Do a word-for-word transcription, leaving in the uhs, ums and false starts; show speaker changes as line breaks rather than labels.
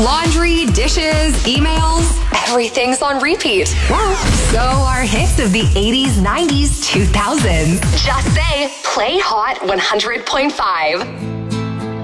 Laundry, dishes, emails, everything's on repeat. So are hits of the eighties, nineties, two thousands. Just say, play Hot one hundred point five.